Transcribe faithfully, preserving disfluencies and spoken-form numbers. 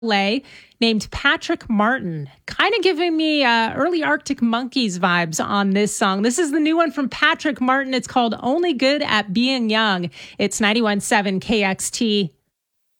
Lay named Patrick Martin, kind of giving me uh, early Arctic Monkeys vibes on this song. This is the new one from Patrick Martin. It's called Only Good at Being Young. It's ninety-one point seven K X T.